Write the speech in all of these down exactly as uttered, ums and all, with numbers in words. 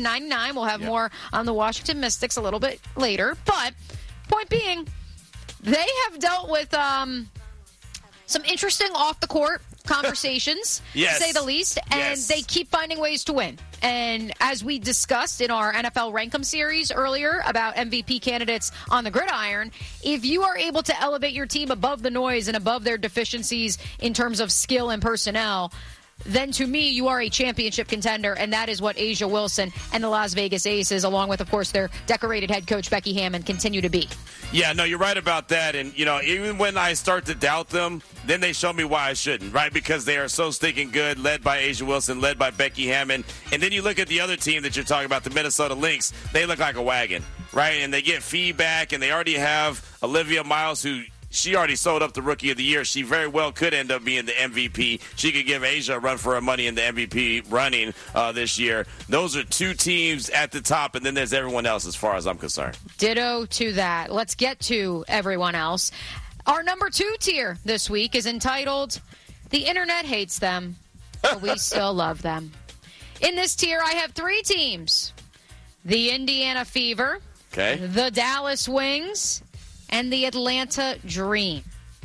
ninety-nine. We'll have Yep. more on the Washington Mystics a little bit later. But point being, they have dealt with um, some interesting off-the-court conversations, yes. to say the least, and yes. they keep finding ways to win. And as we discussed in our N F L Rankem series earlier about M V P candidates on the gridiron, if you are able to elevate your team above the noise and above their deficiencies in terms of skill and personnel, then to me, you are a championship contender, and that is what A'ja Wilson and the Las Vegas Aces, along with, of course, their decorated head coach Becky Hammon, continue to be. Yeah, no, you're right about that. And, you know, even when I start to doubt them, then they show me why I shouldn't, right? Because they are so stinking good, led by A'ja Wilson, led by Becky Hammon. And then you look at the other team that you're talking about, the Minnesota Lynx. They look like a wagon, right? And they get feedback, and they already have Olivia Miles, who she already sold up the Rookie of the Year. She very well could end up being the M V P. She could give A'ja a run for her money in the M V P running uh, this year. Those are two teams at the top, and then there's everyone else as far as I'm concerned. Ditto to that. Let's get to everyone else. Our number two tier this week is entitled, The Internet Hates Them, but We Still Love Them. In this tier, I have three teams. The Indiana Fever, Okay. the Dallas Wings, and the Atlanta Dream.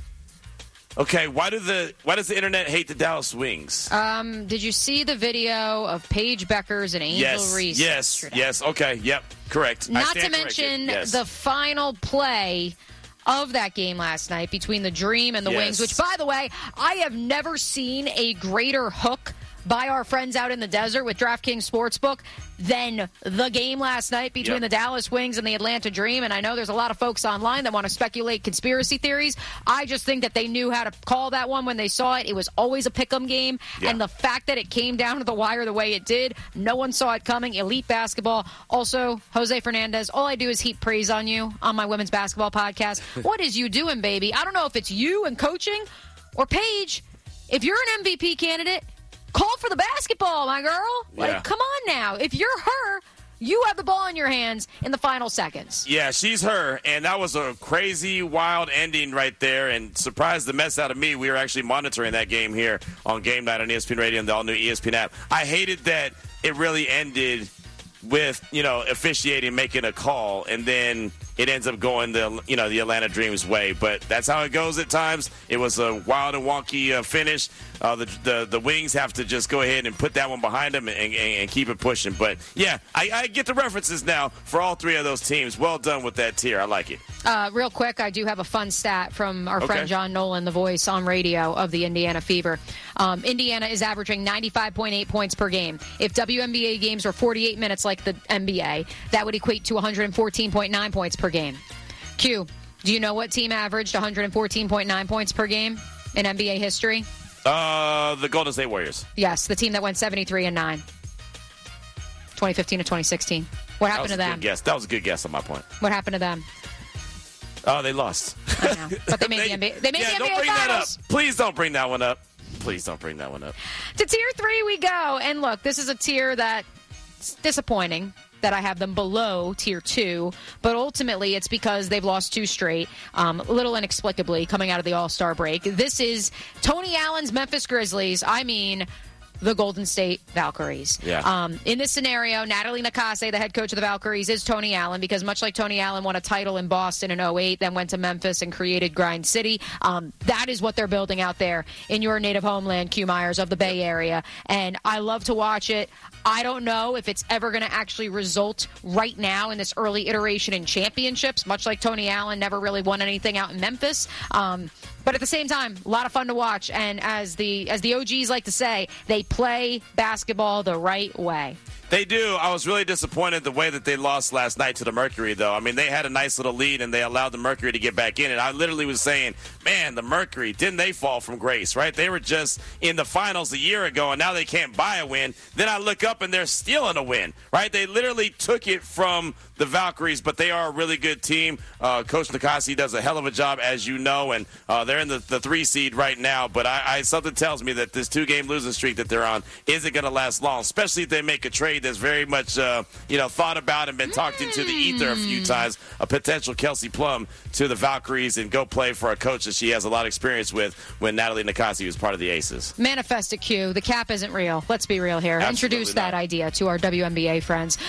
Okay, why do the why does the internet hate the Dallas Wings? Um, did you see the video of Paige Beckers and Angel yes, Reese? yes, yesterday? yes. Okay, yep, correct. I Not to stand mention corrected. Yes. the final play of that game last night between the Dream and the Yes. Wings, which, by the way, I have never seen a greater hook by our friends out in the desert with DraftKings Sportsbook than the game last night between Yep. the Dallas Wings and the Atlanta Dream. And I know there's a lot of folks online that want to speculate conspiracy theories. I just think that they knew how to call that one when they saw it. It was always a pick'em game. Yeah. And the fact that it came down to the wire the way it did, no one saw it coming. Elite basketball. Also, Jose Fernandez, all I do is heap praise on you on my women's basketball podcast. What is you doing, baby? I don't know if it's you and coaching or Paige. If you're an M V P candidate, call for the basketball, my girl. Like, Yeah. come on now. If you're her, you have the ball in your hands in the final seconds. Yeah, she's her, and that was a crazy, wild ending right there, and surprised the mess out of me. We were actually monitoring that game here on Game Night on E S P N Radio and the all-new E S P N app. I hated that it really ended with, you know, officiating making a call, and then it ends up going the, you know, the Atlanta Dream's way. But that's how it goes at times. It was a wild and wonky uh, finish. Uh, the, the the Wings have to just go ahead and put that one behind them and, and, and keep it pushing. But, yeah, I, I get the references now for all three of those teams. Well done with that tier. I like it. Uh, real quick, I do have a fun stat from our Okay. friend John Nolan, the voice on radio of the Indiana Fever. Um, Indiana is averaging ninety-five point eight points per game. If W N B A games were forty-eight minutes like the N B A, that would equate to one hundred fourteen point nine points per game. Q, do you know what team averaged one hundred fourteen point nine points per game in N B A history? Uh, the Golden State Warriors. Yes, the team that went seventy-three and nine. twenty fifteen to twenty sixteen. What That happened was to a them? good guess. That was a good guess on my point. What happened to them? Oh, they lost. I know. But they made the N B A. They made yeah, the N B A don't bring that up. Finals. Please don't bring that one up. Please don't bring that one up. To tier three we go. And look, this is a tier that's disappointing that I have them below tier two, but ultimately it's because they've lost two straight, um, a little inexplicably coming out of the All-Star break. This is Tony Allen's Memphis Grizzlies. I mean, the Golden State Valkyries. Yeah. Um, in this scenario, Natalie Nakase, the head coach of the Valkyries, is Tony Allen, because much like Tony Allen won a title in Boston in oh eight, then went to Memphis and created Grind City, um, that is what they're building out there in your native homeland, Q Myers, of the Bay Area. And I love to watch it. I don't know if it's ever going to actually result right now in this early iteration in championships, much like Tony Allen never really won anything out in Memphis. Um, but at the same time, a lot of fun to watch. And as the as the O Gs like to say, they play basketball the right way. They do. I was really disappointed the way that they lost last night to the Mercury, though. I mean, they had a nice little lead, and they allowed the Mercury to get back in. And I literally was saying, man, the Mercury, didn't they fall from grace, right? They were just in the finals a year ago, and now they can't buy a win. Then I look up, and they're stealing a win, right? They literally took it from the Valkyries, but they are a really good team. Uh, Coach Nakasi does a hell of a job, as you know, and uh, they're in the, the three seed right now. But I, I something tells me that this two-game losing streak that they're on isn't going to last long, especially if they make a trade that's very much, uh, you know, thought about and been talked into the ether a few times, a potential Kelsey Plum to the Valkyries and go play for a coach that she has a lot of experience with when Natalie Nakasi was part of the Aces. Manifest a Q. The cap isn't real. Let's be real here. Absolutely Introduce that not. idea to our W N B A friends.